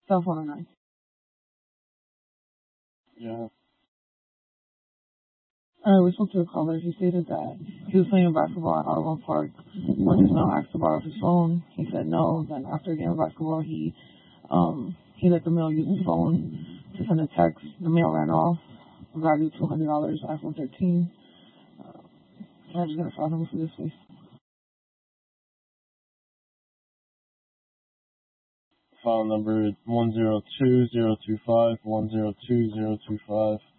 South 109. Yeah. We spoke to the caller. He stated that he was playing basketball at Audubon Park when his mail asked to borrow his phone. He said no. Then after a game of basketball, he let the mail use his phone to send a text. The mail ran off. Value $200, iPhone 13. I'm just gonna file him for this case. File number 102025, 102025.